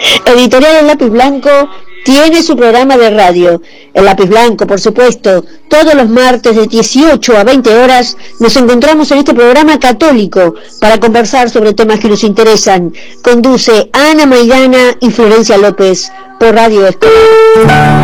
Editorial El Lápiz Blanco tiene su programa de radio. El Lápiz Blanco, por supuesto, todos los martes de 18 a 20 horas nos encontramos en este programa católico para conversar sobre temas que nos interesan. Conduce Ana Maidana y Florencia López por Radio Escolar.